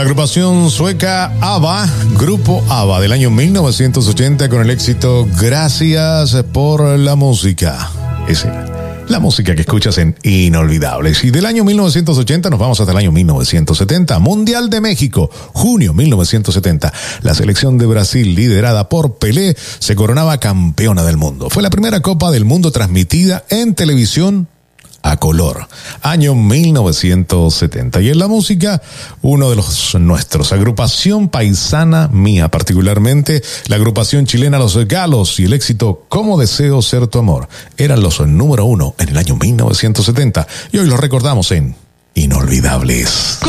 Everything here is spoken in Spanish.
agrupación sueca ABBA, grupo ABBA del año 1980 con el éxito Gracias por la música. La música que escuchas en Inolvidables. Y del año 1980 nos vamos hasta el año 1970. Mundial de México, junio 1970. La selección de Brasil, liderada por Pelé, se coronaba campeona del mundo. Fue la primera Copa del Mundo transmitida en televisión a color. Año 1970. Y en la música, uno de los nuestros, agrupación paisana mía, particularmente la agrupación chilena Los Galos y el éxito Cómo deseo ser tu amor, eran los número 1 en el año 1970 y hoy los recordamos en Inolvidables.